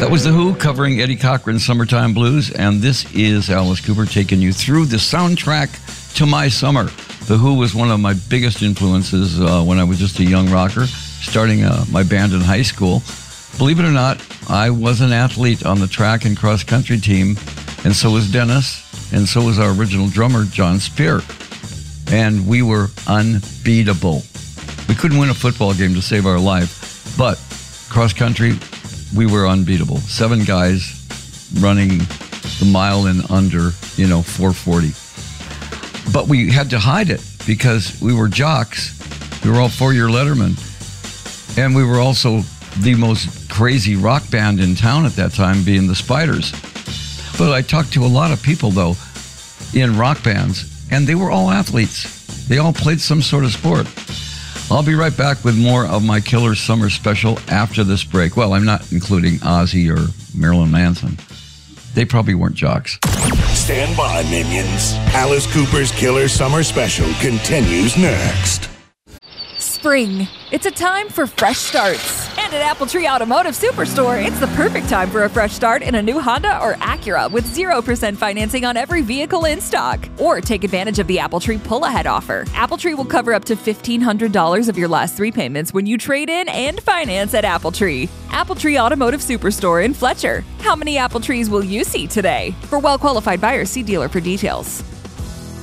That was The Who covering Eddie Cochran's Summertime Blues, and this is Alice Cooper taking you through the soundtrack to my summer. The Who was one of my biggest influences when I was just a young rocker, starting my band in high school. Believe it or not, I was an athlete on the track and cross-country team, and so was Dennis, and so was our original drummer, John Spear. And we were unbeatable. We couldn't win a football game to save our life, but cross-country, we were unbeatable. 7 guys running the mile in under, 4:40. But we had to hide it because we were jocks. We were all 4-year lettermen. And we were also the most crazy rock band in town at that time, being the Spiders. But I talked to a lot of people, though, in rock bands, and they were all athletes. They all played some sort of sport. I'll be right back with more of my Killer Summer Special after this break. Well, I'm not including Ozzy or Marilyn Manson. They probably weren't jocks. Stand by, minions. Alice Cooper's Killer Summer Special continues next. Spring. It's a time for fresh starts. And at Appletree Automotive Superstore, it's the perfect time for a fresh start in a new Honda or Acura with 0% financing on every vehicle in stock. Or take advantage of the Appletree pull-ahead offer. Appletree will cover up to $1,500 of your last 3 payments when you trade in and finance at Appletree. Appletree Automotive Superstore in Fletcher. How many Appletrees will you see today? For well-qualified buyers, see dealer for details.